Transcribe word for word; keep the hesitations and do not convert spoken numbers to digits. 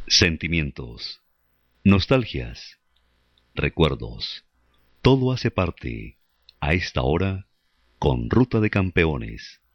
Sentimientos, nostalgias, recuerdos, todo hace parte, a esta hora, con Ruta de Campeones.